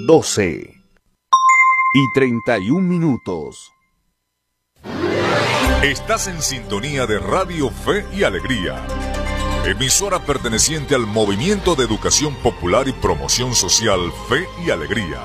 12:31. Estás en sintonía de Radio Fe y Alegría, emisora perteneciente al Movimiento de Educación Popular y Promoción Social Fe y Alegría.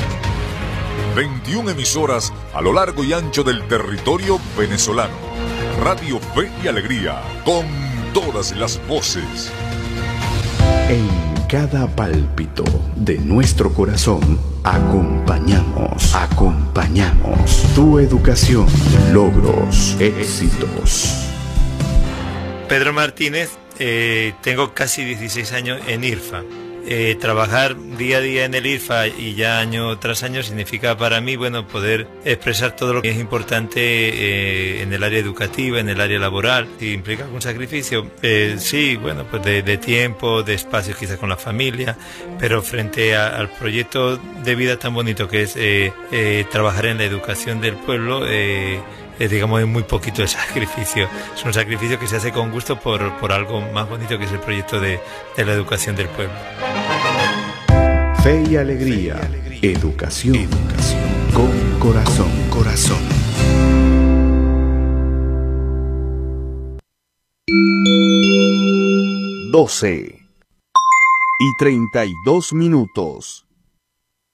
21 emisoras a lo largo y ancho del territorio venezolano. Radio Fe y Alegría, con todas las voces. En cada pálpito de nuestro corazón, acompañamos tu educación, logros, éxitos. Pedro Martínez, tengo casi 16 años en IRFA. Trabajar día a día en el IRFA y ya año tras año significa para mí, bueno, poder expresar todo lo que es importante en el área educativa, en el área laboral. Si implica algún sacrificio, sí, bueno, pues de tiempo, de espacios quizás con la familia, pero frente al proyecto de vida tan bonito que es trabajar en la educación del pueblo, digamos, es muy poquito el sacrificio. Es un sacrificio que se hace con gusto por algo más bonito que es el proyecto de la educación del pueblo. Fe y Alegría, educación con corazón. 12:32.